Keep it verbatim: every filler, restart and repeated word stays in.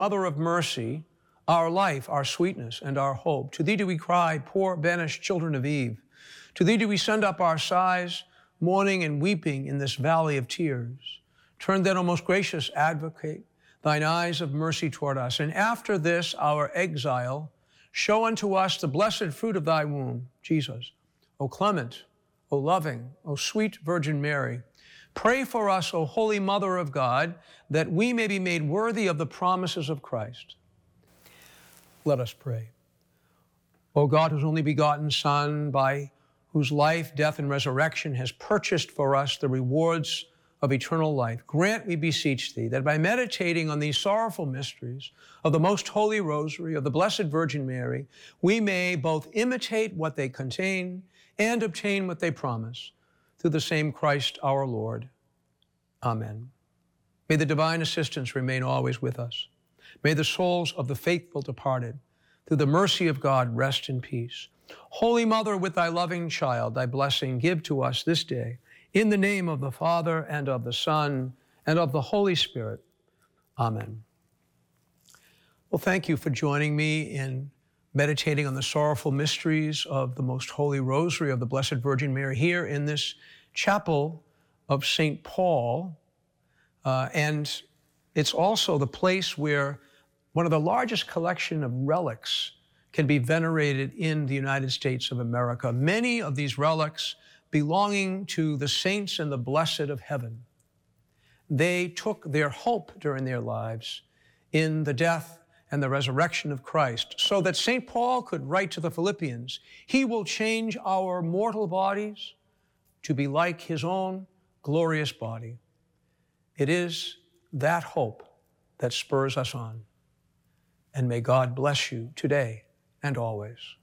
Mother of mercy, our life, our sweetness, and our hope. To thee do we cry, poor banished children of Eve. To thee do we send up our sighs, mourning and weeping in this valley of tears. Turn then, O most gracious advocate, thine eyes of mercy toward us, and after this our exile, show unto us the blessed fruit of thy womb, Jesus. O clement, O loving, O sweet Virgin Mary, pray for us, O Holy Mother of God, that we may be made worthy of the promises of Christ. Let us pray. O God, whose only begotten Son, by whose life, death, and resurrection has purchased for us the rewards of eternal life, grant, we beseech thee, that by meditating on these sorrowful mysteries of the most holy rosary of the Blessed Virgin Mary, we may both imitate what they contain and obtain what they promise, through the same Christ our Lord. Amen. May the divine assistance remain always with us. May the souls of the faithful departed, through the mercy of God, rest in peace. Holy Mother, with thy loving child, thy blessing give to us this day, in the name of the Father, and of the Son, and of the Holy Spirit. Amen. Well, thank you for joining me in meditating on the sorrowful mysteries of the Most Holy Rosary of the Blessed Virgin Mary here in this chapel of Saint Paul. Uh, and it's also the place where one of the largest collection of relics can be venerated in the United States of America. Many of these relics belonging to the saints and the blessed of heaven. They took their hope during their lives in the death and the resurrection of Christ, so that Saint Paul could write to the Philippians, he will change our mortal bodies to be like his own glorious body. It is that hope that spurs us on. And may God bless you today and always.